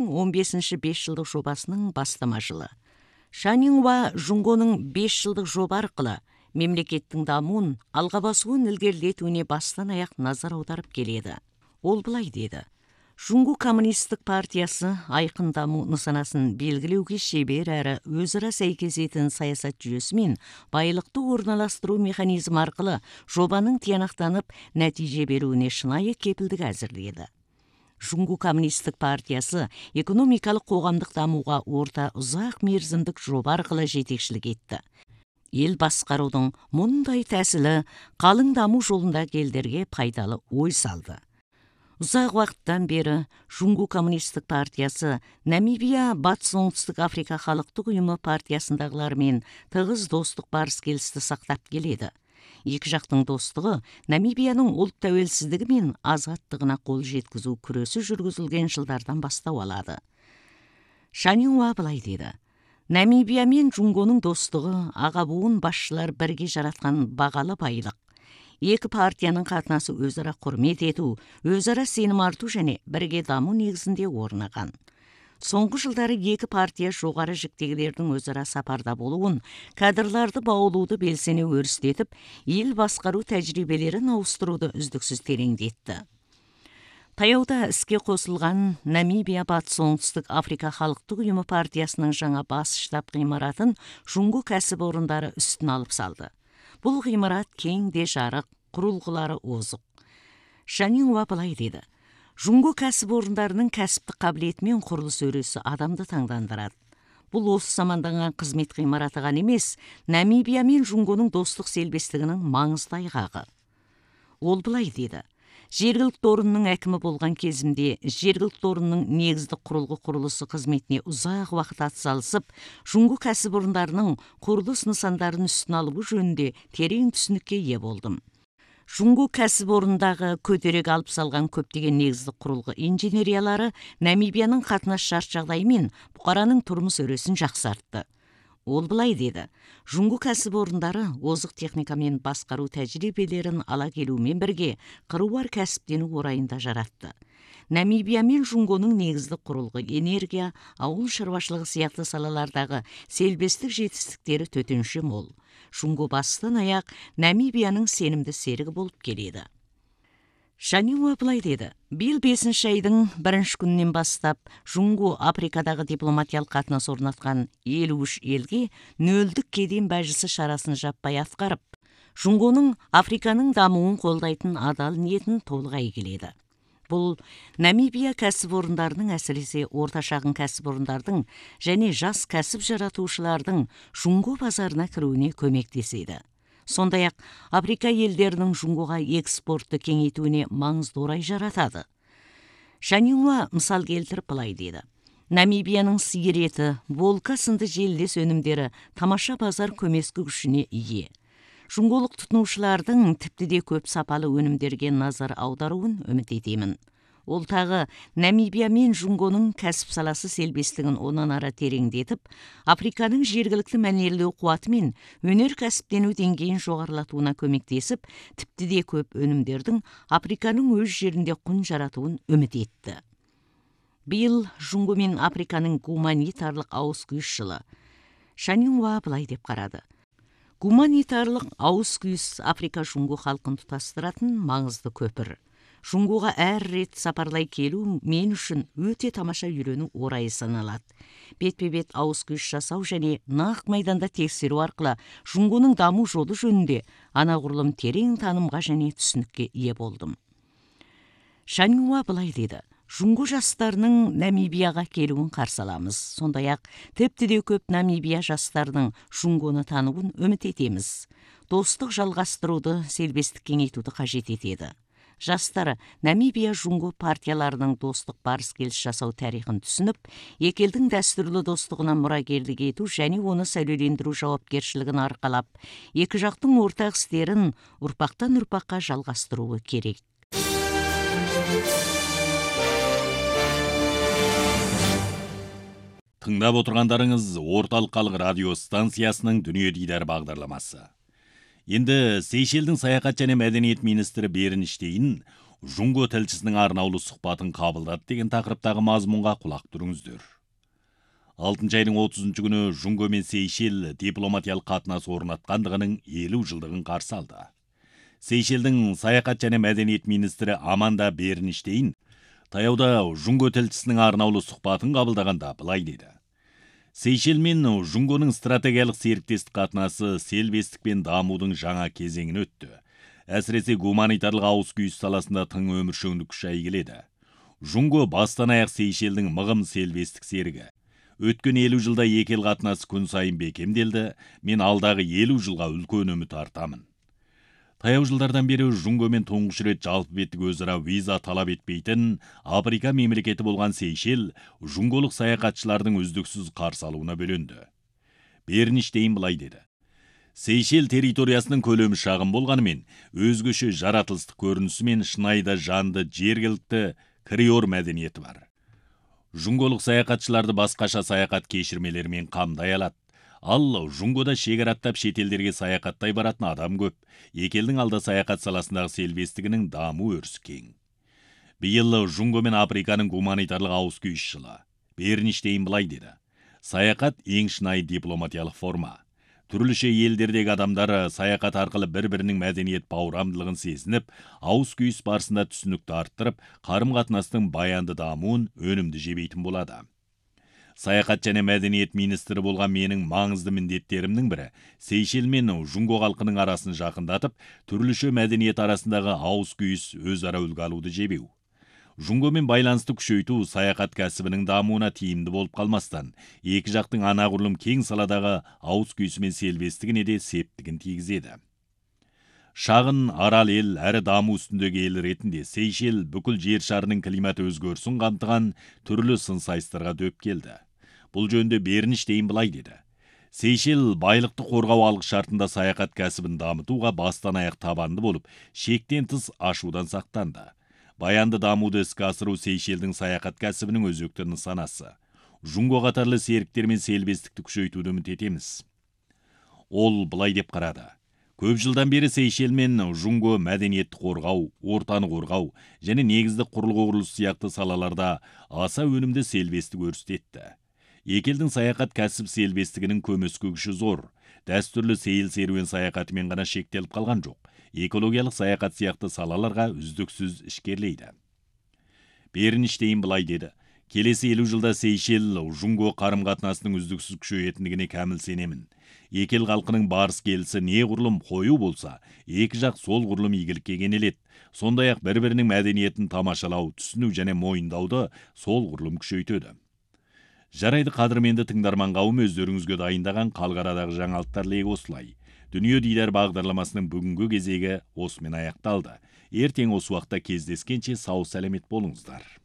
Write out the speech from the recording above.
15-ші 5 жылдық жобасының бастама жылы. Шанинхуа Жунгоның 5 жылдық жоба арқылы мемлекеттің дамуын, алға басуын ілгерілетуіне бастан аяқ назар аударып келеді. Ол былай деді: Жунгу коммунистік партиясы айқын даму нысанасын белгілеуге шебер әрі өзара сәйкес ететін саясат жүйесі мен байлықты орналастыру механизмі арқылы жобаның тиянақтанып нәтиже беруіне шынайы кепілдік әзірледі. Жунгу коммунистік партиясы экономикалық қоғамдық дамуға орта ұзақ мерзімдік жоба арқылы жетекшілік етті. Ел басқарудың мұндай тәсілі қалың даму жолында елдерге пайдалы ой салды. Ұзақ уақыттан бері Жунгу коммунистік партиясы Намибия Батыс Оңтүстік Африка халықтық ұйымы партиясындағылармен тығыз достық барыс келісті сақтап келеді. Екі жақтың достығы Намибияның ұлт тәуелсіздігі мен азаттығына қол жеткізу күресі жүргізілген жылдардан бастау алады. Шанинхуа былай деді: Намибия мен Жунгоның достығы аға буын басшылар бірге жаратқан бағалы байлық. Екі партияның қатынасы өзара құрмет ету, өзара сенім арту және бірге даму негізінде орнаған. Соңғы жылдары екі партия жоғары жіктегілердің өзара сапарда болуын, кадрларды баулуды белсене өрістетіп, ел басқару тәжірибелерін ауыстыруды үздіксіз тереңдетті. Таяуда іске қосылған Намибия Батыс Оңтүстік Африка халықтық ұйымы партиясының жаңа бас штаб ғимаратын Жунгу кәсіпорындары үстін алып салды. Бұл ғимарат кең де жарық, құрылғылары озық. Шанинхуа былай деді: Жунгу кәсіпорындарының кәсіптік қабілеті мен құрылыс өресі адамды таңдандырады. Бұл осы заманданған қызмет ғимараты ғана емес, Намибия мен Жунгоның достық селбестігінің маңызды айғағы. Ол былай деді: Жергілікті орынның әкімі болған кезімде жергілікті орынның негізді құрылысы қызметіне ұзақ уақыт атсалысып, Жунгу кәсіпорындарының құрылыс нысандарын үстін алу жөнінде терең түсінікке ие болдым. Жунгу кәсіпорындағы көтерек алып салған көптеген негізді құрылғы инженериялары Намибияның қатынас шарт жағдайы мен бұқараның тұрмыс өресін жақсартты. Ол былай деді: Жунгу кәсіпорындары озық техникамен басқару тәжірибелерін ала келумен бірге қыруар кәсіптену орайында жаратты. Намибия мен Жунгоның негізді құрылғы, энергия, ауыл шаруашылығы сияқты салалардағы селбестік жетістіктері төтенше мол. Жунгу бастан аяқ Намибияның сенімді серігі болып келеді. Шанинхуа былай деді: Биыл 5-ші айдың 1-ші күнінен бастап Жунгу Африкадағы дипломатиялық қатынас орнатқан 53 елге нөлдік кеден бәжісі шарасын жаппай атқарып, Жунгоның Африканың дамуын қолдайтын адал ниетін толық келеді. Бұл Намибия кәсіпорындарының, әсіресе орта шағын кәсіпорындардың және жас кәсіп жаратушылардың Жунгу базарына кіруіне көмектеседі. Сондай-ақ Африка елдерінің Жунгуға экспортты кеңейтуіне маңызды орай жаратады. Шанинхуа мысал келтіріп былай деді: Намибияның сиыр еті, волка сынды желдес өнімдері тамаша базар көмескі күшіне ие. Жунгулық тұтынушылардың тіпті де көп сапалы өнімдерге назар аударуын үміт етемін. Ол тағы Намибия мен Жунгоның кәсіп саласы селбестігін онан ары тереңдетіп, Африканың жергілікті мәнерлеу қуаты мен өнер кәсіптену деңгейін жоғарылатуына көмектесіп, тіпті де көп өнімдердің Африканың өз жерінде құн жаратуын үміт етті. Биыл Жунгу мен Африканың гуманитарлық ауыс-күйіс жылы. Шанинхуа былай деп қарады: Гуманитарлық ауыс-күйіс Африка Жунгу халқын тұтастыратын маңызды көпір. Жунгуға әр рет сапарлай келу мен үшін өте тамаша үйрену орайы саналады. Бетпе-бет ауыс-күйіс жасау және нақ майданда тексеру арқылы Жунгуның даму жолы жөнінде анағұрлым терең танымға және түсінікке ие болдым. Шанинхуа былай деді: Жунгу жастарының Намибияға келуін қарсы аламыз. Сондай-ақ тіпті де көп Намибия жастарының Жунгуны тануын үміт етеміз. Достық жалғастыруды, селбестік кеңейтуді қажет етеді. Жастары Намибия Жунгу партияларының достық барыс келіс жасау тарихын түсініп, екі елдің дәстүрлі достығына мұрагерлік ету және оны сәулелендіру жауапкершілігін арқалап, екі жақтың ортақ істерін ұрпақтан ұрпаққа жалғастыруы керек. Тыңдап отырғандарыңыз Орталық халық радио станциясының Дүние дидар бағдарламасы. Енді Сейшелдің саяхат және мәдениет министрі Берін Штейн Жунго тілшісінің арнаулы сұхбатын қабылдады деген тақырыптағы мазмұнға құлақ түріңіздер. 6 айдың 30 күні Жунго мен Сейшел дипломатиялық қатынас орнатқандығының 50 жылдығын қарсы алды. Сейшелдің саяхат және мәдениет министрі Аманда Бернштейн таяуда Жунго тілшісінің арнаулы сұхбатын қабылдағанда былай деді. Сейшел мен Жунгоның стратегиялық серіктестік қатынасы селбестік пен дамудың жаңа кезеңін өтті. Әсіресе гуманитарлық ауыз-күйіс саласында тың өміршеңдік күшейе келеді. Жунго бастан аяқ Сейшелдің мығым селбестік серігі. Өткен 50 жылда екі ел қатынасы күн сайын бекемделді. Мен алдағы 50 жылға үлкен үміт артамын. Таяу жылдардан бері Жунго мен тұңғыш рет жалпы беттік өзара виза талап етпейтін Африка мемлекеті болған Сейшел жунголық саяхатшылардың үздіксіз қарсы алуына бөленді. Бернштейн былай деді. Сейшел территориясының көлемі шағын болғанымен, өзгеше жаратылыстық көрінісі мен шынайы жанды жергілікті криор мәдениеті бар. Жунголық саяхатшыларды басқаша саяхат кешірмелерімен қамдай алады. Ал Жунгода шекараттап шетелдерге саяхаттай баратын адам көп. Екі елдің алда саяхат саласындағы селбестігінің даму өрісі кең. Биыл Жунго мен Африканың гуманитарлық ауыз-күйіс жылы. Бернштейн былай деді. Саяхат ең шынайы дипломатиялық форма. Түрліше елдердегі адамдар саяхат арқылы бір-бірінің мәдениет бауырамдылығын сезініп, ауыз-күйіс барысында түсінікті арттырып, қарым-қатынастың баянды дамуын өнімді жебейтін болады. Саяхат және мәдениет министрі болған менің маңызды міндеттерімнің бірі Сейшел мен Жунго халқының арасын жақындатып, түрліше мәдениет арасындағы ауыз-күйіс өзара үлгі алуды жебеу. Жунгомен байланысты күшейту саяхат кәсібінің дамуына тиімді болып қалмастан, екі жақтың анағұрлым кең саладағы ауыз-күйісі мен селбестігіне де септігін тигізеді. Шағын арал ел әрі даму үстіндегі ел ретінде Сейшел бүкіл жер шарының климаты өзгерісін қамтыған түрлі сын сайыстарға дөп келді. Бұл жөнде Бернштейн былай деді. Сейшел байлықты қорғау алғы шартында саяхат кәсібін дамытуға бастан аяқ табанды болып, шектен тыс ашудан сақтанды. Баянды дамуды іске асыру Сейшелдің саяхат кәсібінің өзекті нысанасы. Жунго қатарлы серіктермен селбестікті күшейтуді үміт етеміз. Ол былай деп қарады. Көп жылдан бері Сейшел мен Жунго мәдениетті қорғау, ортаны қорғау және негізді құрылыс сияқты салаларда аса өнімді селбестік өрістетті. Екі елдің саяхат кәсіп селбестігінің көмескі күші зор. Дәстүрлі сейіл серуен саяхатымен ғана шектеліп қалған жоқ. Экологиялық саяхат сияқты салаларға үздіксіз ішкерлейді. Бернштейн былай деді. Келесі 50 жылда Сейшел Жунго қарым-қатынасының үздіксіз күшейетіндігіне кәміл сенемін. Екі ел халқының барыс келісі неғұрлым қою болса, екі жақ сол ғұрлым игілікке кенеледі. Сондай-ақ бір-бірінің мәдениетін тамашалау, түсіну және мойындауды сол ғұрлым күшейтеді. Жарайды, қадірменді тыңдарман қауым, өздеріңізге дайындаған қалғарадағы жаңалықтар легі осылай. Дүние дидар бағдарламасының бүгінгі кезегі осымен аяқталды. Ертең осы уақытта кездескенше сау сәлемет болыңыздар.